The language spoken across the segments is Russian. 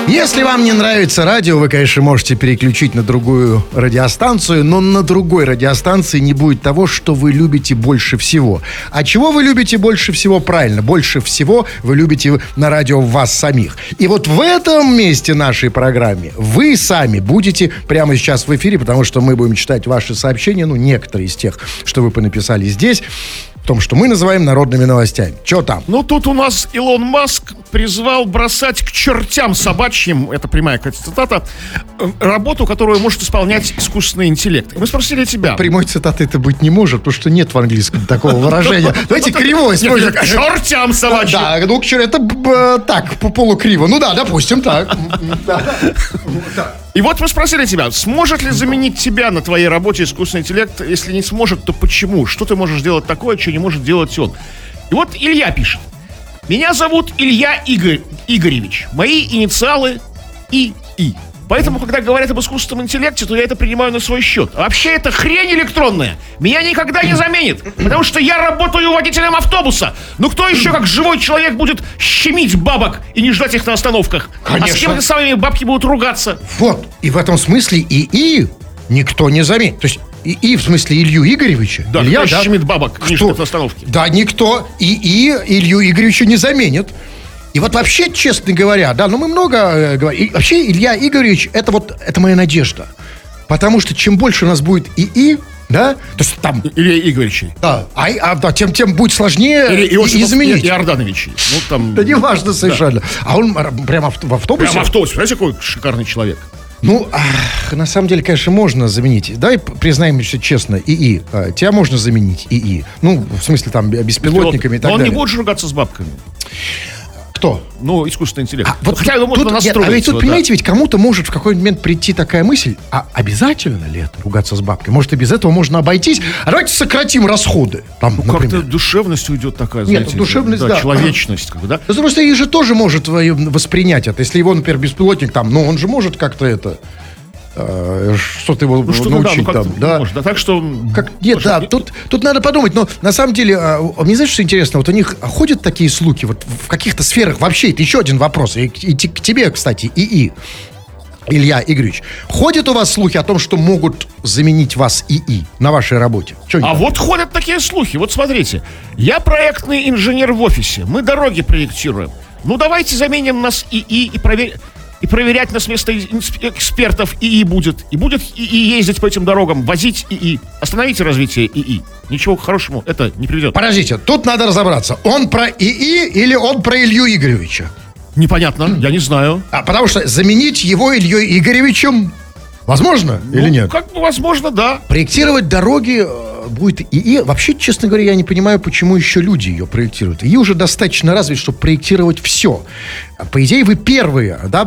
Если вам не нравится радио, вы, конечно, можете переключить на другую радиостанцию, но на другой радиостанции не будет того, что вы любите больше всего. А чего вы любите больше всего? Правильно, больше всего вы любите на радио вас самих. И вот в этом месте нашей программы вы сами будете прямо сейчас в эфире, потому что мы будем читать ваши сообщения, ну, некоторые из тех, что вы понаписали здесь, в том, что мы называем народными новостями. Че там? Ну, тут у нас Илон Маск призвал бросать к чертям собачьим, это прямая, кстати, цитата, работу, которую может исполнять искусственный интеллект. И мы спросили тебя. Прямой цитаты это быть не может, потому что нет в английском такого выражения. Давайте кривое используем. К чертям собачьим. Да, ну, это так, полукриво. Ну да, допустим, так. И вот мы спросили тебя, сможет ли заменить тебя на твоей работе искусственный интеллект? Если не сможет, то почему? Что ты можешь делать такое, что не может делать он? И вот Илья пишет. Меня зовут Илья Игоревич. Мои инициалы ИИ. Поэтому, когда говорят об искусственном интеллекте, то я это принимаю на свой счет. А вообще, это хрень электронная. Меня никогда не заменит. Потому что я работаю водителем автобуса. Ну, кто еще, как живой человек, будет щемить бабок и не ждать их на остановках? Конечно. А с кем-то самими бабки будут ругаться? Вот. И в этом смысле ИИ никто не заменит. То есть ИИ в смысле Илью Игоревича. Да, Илья, кто щемит бабок, не ждет на остановке. Да, никто ИИ Илью Игоревича не заменит. И вот вообще, честно говоря, да, ну мы много говорим. Вообще Илья Игоревич, это моя надежда. Потому что чем больше у нас будет ИИ, да, то есть там... Илья Игоревичей. Да, да, тем будет сложнее изменить. Иордановичей. Ну, там... Да не важно совершенно. Да. А он прямо в автобусе? Прямо в автобусе. Знаете, какой шикарный человек? Ну, на самом деле, конечно, можно заменить. Давай признаем все честно, ИИ. Тебя можно заменить ИИ. Ну, в смысле, там, беспилотниками и так далее. Но он не будет же ругаться с бабками. Кто? Ну, искусственный интеллект. Вот хотя его можно настроить. А ведь тут, понимаете, ведь кому-то может в какой-то момент прийти такая мысль, а обязательно ли это ругаться с бабкой? Может, и без этого можно обойтись? А давайте сократим расходы. Там, ну, как-то душевность уйдет такая, знаете. Нет, душевность, да. Человечность, как бы, да? Потому что ИИ же тоже может воспринять это. Если его, например, беспилотник там, ну, он же может как-то это... что-то его научить там, да. Может, да, так что... Нет, да, тут надо подумать, но на самом деле, мне знаешь, что интересно, вот у них ходят такие слухи, вот в каких-то сферах, вообще, это еще один вопрос, и к тебе, кстати, ИИ, Илья Игоревич, ходят у вас слухи о том, что могут заменить вас ИИ на вашей работе? Вот ходят такие слухи, вот смотрите, я проектный инженер в офисе, мы дороги проектируем, ну давайте заменим нас ИИ и проверять нас вместо экспертов ИИ будет. И будет ИИ ездить по этим дорогам, возить ИИ. Остановите развитие ИИ. Ничего к хорошему это не приведет. Подождите, тут надо разобраться. Он про ИИ или он про Илью Игоревича? Непонятно, я не знаю. Потому что заменить его Ильей Игоревичем возможно или нет? Как бы возможно, да. Проектировать дороги будет ИИ. Вообще, честно говоря, я не понимаю, почему еще люди ее проектируют. ИИ уже достаточно развит, чтобы проектировать все. По идее, вы первые, да,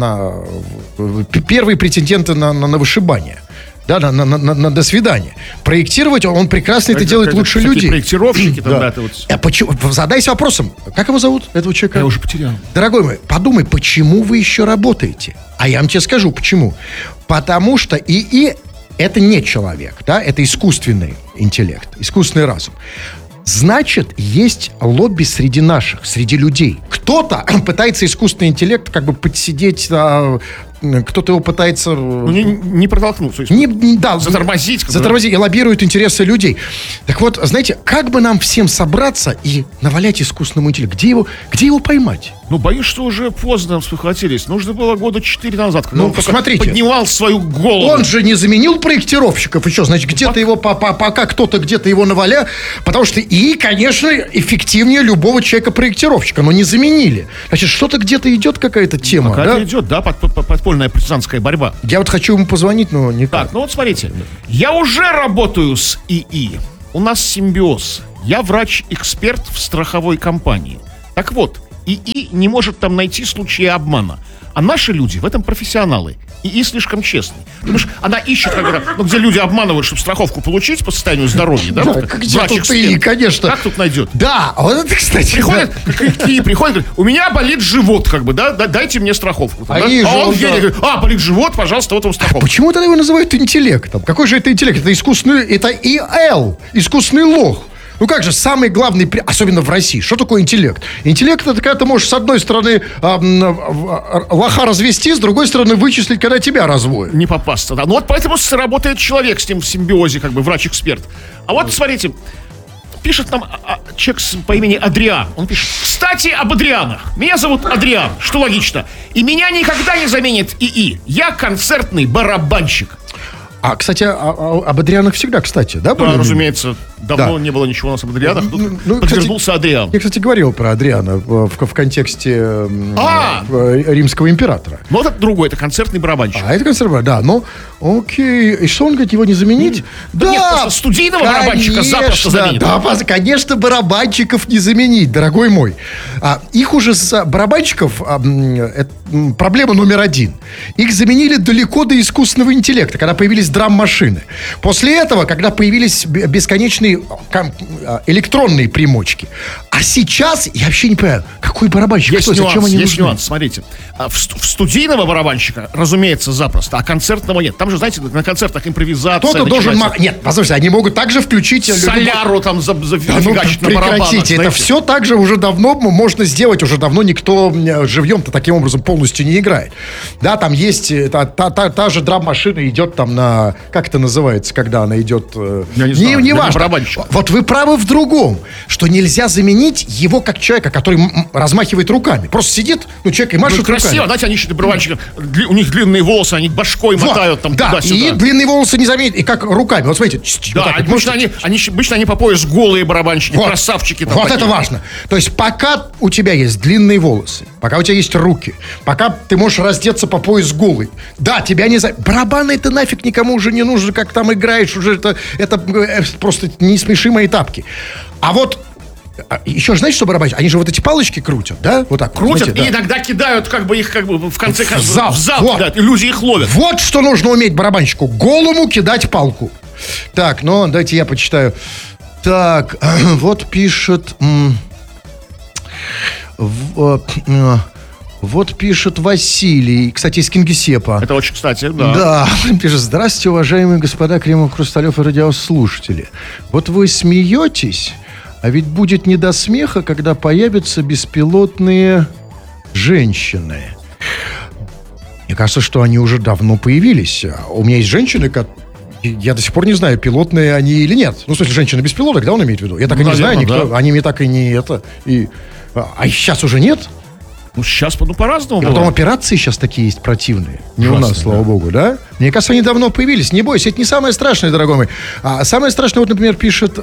первые претенденты на вышибание. Да, на до свидания. Проектировать он прекрасно это делает лучше людей. Проектировщики там, да. Почему? Задайся вопросом, как его зовут, этого человека? Я уже потерял. Дорогой мой, подумай, почему вы еще работаете? А я вам тебе скажу, почему. Потому что ИИ это не человек, да, это искусственный интеллект, искусственный разум. Значит, есть лобби среди среди людей. Кто-то пытается искусственный интеллект как бы подсидеть, кто-то его пытается... Не протолкнуться. Да, затормозить и лоббирует интересы людей. Так вот, знаете, как бы нам всем собраться и навалять искусственному интеллекту? Где его поймать? Ну, боюсь, что уже поздно спохватились. Нужно было года 4 назад, когда он посмотрите, поднимал свою голову. Он же не заменил проектировщиков еще. Значит, где-то его, пока кто-то где-то его наваля. Потому что ИИ, конечно, эффективнее любого человека-проектировщика. Но не заменили. Значит, что-то где-то идет какая-то тема. Какая-то идет, да, подпольная партизанская борьба. Я вот хочу ему позвонить, но никак. Так, ну вот смотрите. Я уже работаю с ИИ. У нас симбиоз. Я врач-эксперт в страховой компании. Так вот, ИИ не может там найти случаи обмана. А наши люди в этом профессионалы. ИИ слишком честный. Потому что она ищет, где люди обманывают, чтобы страховку получить по состоянию здоровья. Да, где тут ИИ, конечно. Как тут найдет? Да, вот это, кстати. Приходит, говорит, у меня болит живот, да, дайте мне страховку. Он говорит, болит живот, пожалуйста, вот вам страховка. Почему тогда его называют интеллектом? Какой же это интеллект? Это искусственный, это ИЛ, искусственный лох. Ну как же, самый главный, особенно в России, что такое интеллект? Интеллект — это когда ты можешь с одной стороны лоха развести, с другой стороны вычислить, когда тебя разводят. Не попасться, да. Ну вот поэтому работает человек с ним в симбиозе, как бы врач-эксперт. А вот смотрите, пишет нам человек по имени Адриан. Он пишет: кстати, об Адрианах. Меня зовут Адриан, что логично. И меня никогда не заменит ИИ. Я концертный барабанщик. А, кстати, об Адрианах всегда, кстати, да? Да, разумеется. Давно не было ничего у нас об Адрианах. Тут подвернулся Адриан. Я, кстати, говорил про Адриана в контексте римского императора. Но это другой, это концертный барабанщик. Это концертный, да. Ну, окей. И что он говорит, его не заменить? Да, нет, просто студийного барабанщика запросто заменит. Да, конечно, барабанщиков не заменить, дорогой мой. Их уже барабанщиков проблема номер один. Их заменили далеко до искусственного интеллекта, когда появились драм-машины. После этого, когда появились бесконечные электронные примочки. А сейчас я вообще не понимаю, какой барабанщик, есть нюанс, зачем они есть нужны? нюанс, смотрите. В студийного барабанщика, разумеется, запросто, а концертного нет. Там же, знаете, на концертах импровизация. Кто-то должен... Нет, послушайте, они могут также включить... Соляру там зафигачить на барабанах. Прекратите, это все так же уже давно можно сделать, уже давно никто живьем-то таким образом полностью не играет. Да, там есть та же драм-машина идет там на... Как это называется, когда она идет... Я не знаю, не важно. Вот вы правы в другом, что нельзя заменить его как человека, который размахивает руками. Просто сидит, человек и машет руками. Красиво, знаете, они барабанщики, у них длинные волосы, они башкой мотают там туда-сюда. И длинные волосы не заменить, и как руками. Вот смотрите. Да, обычно они по пояс голые барабанщики, красавчики. Там вот такие. Это важно. То есть пока у тебя есть длинные волосы, пока у тебя есть руки, пока ты можешь раздеться по пояс голый, да, тебя не... Барабаны это нафиг никому уже не нужно, как там играешь, уже это просто не смеши мои тапки. А вот еще же, знаете, что барабанщики? Они же вот эти палочки крутят, да? Вот так. Крутят, знаете, и иногда кидают их в конце в зал. Вот. Да, люди их ловят. Вот что нужно уметь барабанщику. Голому кидать палку. Так, давайте я почитаю. Так, вот пишет... Вот пишет Василий, кстати, из Кингисеппа. Это очень кстати, да. Да, он пишет: здравствуйте, уважаемые господа Кремов, Хрусталев и радиослушатели. Вот вы смеетесь, а ведь будет не до смеха, когда появятся беспилотные женщины. Мне кажется, что они уже давно появились. У меня есть женщины, я до сих пор не знаю, пилотные они или нет. Ну, в смысле, женщины без пилоток, да, он имеет в виду? Я так и не знаю, никто, да. Они мне так и не это. А сейчас уже нет? Ну, сейчас, по-разному. И потом операции сейчас такие есть противные. Не ужасно, у нас, слава богу, да? Мне кажется, они давно появились. Не бойся, это не самое страшное, дорогой мой. А самое страшное, вот, например, пишет...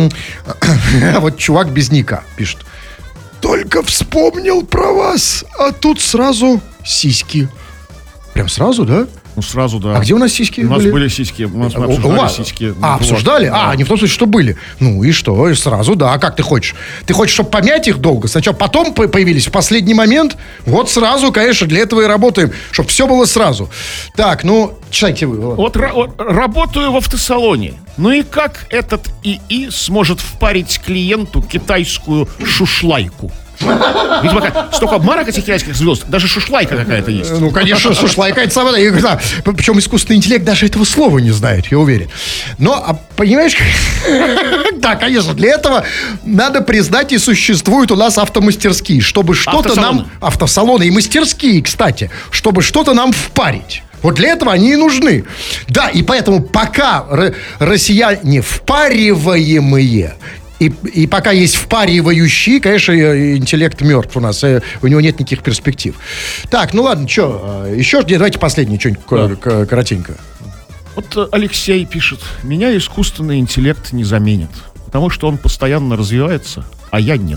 вот чувак без ника пишет: только вспомнил про вас, а тут сразу сиськи. Прям сразу, да? Ну, сразу, да. А где у нас сиськи были? У нас были сиськи. Мы обсуждали сиськи. Обсуждали? Да. Не в том смысле, что были. Ну и что? И сразу, да. А как ты хочешь? Ты хочешь, чтобы помять их долго? Сначала потом появились в последний момент? Вот сразу, конечно, для этого и работаем. Чтобы все было сразу. Так, читайте вы. Вот работаю в автосалоне. Ну и как этот ИИ сможет впарить клиенту китайскую шушлайку? Видимо, столько марок этих китайских звезд, даже шушлайка какая-то есть. Ну, конечно, шушлайка это самое. Да. Причем искусственный интеллект даже этого слова не знает, я уверен. Но, понимаешь, да, конечно, для этого надо признать, и существуют у нас автомастерские, чтобы что-то нам... Автосалоны и мастерские, кстати, чтобы что-то нам впарить. Вот для этого они и нужны. Да, и поэтому пока россияне впариваемые... И пока есть впаривающие, конечно, интеллект мертв у нас. У него нет никаких перспектив. Так, ладно, что? Еще давайте последнее, что-нибудь коротенько. Вот Алексей пишет: меня искусственный интеллект не заменит, потому что он постоянно развивается, а я нет.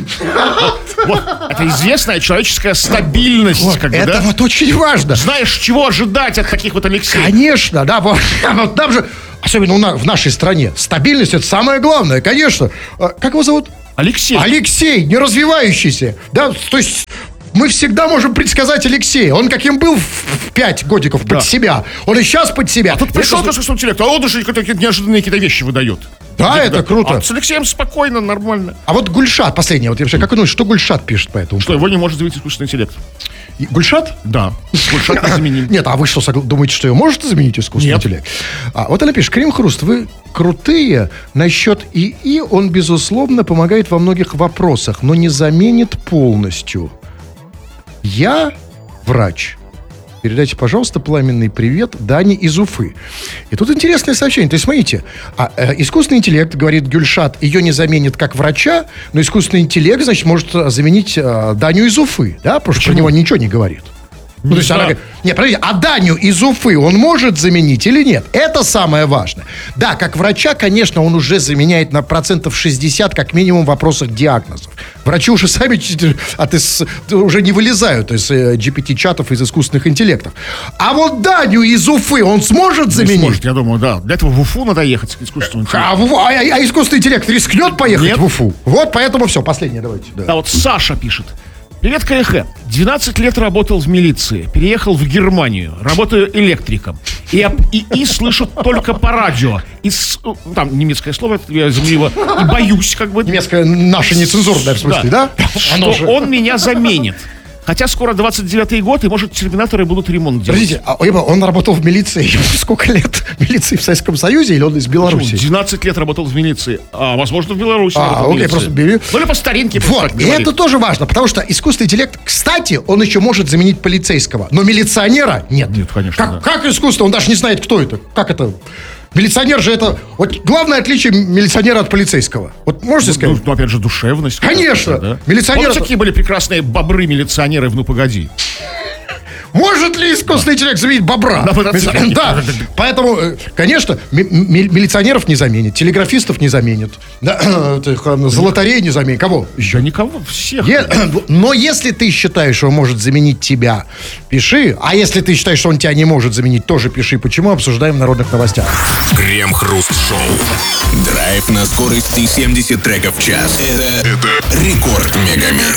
Вот, это известная человеческая стабильность. Это вот очень важно. Знаешь, чего ожидать от таких вот Алексеев? Конечно, да. Вот нам же... Особенно в нашей стране. Стабильность — это самое главное, конечно. Как его зовут? Алексей. Алексей, не развивающийся. Да, то есть мы всегда можем предсказать Алексея. Он каким был в 5 годиков под себя, он и сейчас под себя. А тут пришел искусственный интеллект, а он уже какие-то неожиданные какие-то вещи выдает. Да, это круто. А с Алексеем спокойно, нормально. А вот Гульшат, последнее. Вот я вообще, как вы думаете, что Гульшат пишет по этому? Что его не может заменить искусственный интеллект? Гульшат? Да. Гульшат незаменим. Нет, а вы что, думаете, что ее может заменить искусственный Нет. интеллект? Вот она пишет: Крем-Хруст, вы крутые. Насчет ИИ он, безусловно, помогает во многих вопросах, но не заменит полностью. Я врач. Передайте, пожалуйста, пламенный привет Дане из Уфы. И тут интересное сообщение. То есть, смотрите, искусственный интеллект, говорит Гюльшат, ее не заменит как врача, но искусственный интеллект, значит, может заменить Даню из Уфы, да? Потому что про него ничего не говорит. Ну, то есть она говорит, нет, подождите, а Даню из Уфы он может заменить или нет? Это самое важное. Да, как врача, конечно, он уже заменяет на 60% как минимум в вопросах диагнозов. Врачи уже сами уже не вылезают из GPT-чатов, из искусственных интеллектов. А вот Даню из Уфы он сможет заменить? Не сможет, я думаю, да. Для этого в Уфу надо ехать к искусственному интеллекту. А искусственный интеллект рискнет поехать Нет. в Уфу? Вот поэтому все, последнее давайте. Да, вот Саша пишет. Привет, КХ. 12 лет работал в милиции. Переехал в Германию. Работаю электриком. И слышу только по радио. Там немецкое слово, я заменила. И боюсь, как бы. Немецкое наше нецензурное, в смысле, да? Что он меня заменит. Хотя скоро 29-й год, и, может, терминаторы будут ремонт делать. Подождите, он работал в милиции сколько лет? В милиции в Советском Союзе или он из Беларуси? 12 лет работал в милиции. Возможно, в Беларуси. Окей, просто бери. Ну, или по старинке. Вот, и это тоже важно, потому что искусственный интеллект, кстати, он еще может заменить полицейского, но милиционера нет. Нет, конечно, Как искусство? Он даже не знает, кто это. Как это? Милиционер же это... Вот главное отличие милиционера от полицейского. Вот можете сказать? Ну, опять же, душевность. Конечно. Да? Милиционер... Помните, какие были прекрасные бобры-милиционеры в «Ну, погоди»? Может ли искусственный интеллет заменить бобра? Да, поэтому, конечно, милиционеров не заменит, телеграфистов не заменит, золотарей не заменит. Кого еще? Да никого, всех. Но если ты считаешь, что он может заменить тебя, пиши. А если ты считаешь, что он тебя не может заменить, тоже пиши. Почему? Обсуждаем в народных новостях. Крем-хруст-шоу. Драйв на скорости 70 треков в час. Это рекорд Мегамикс.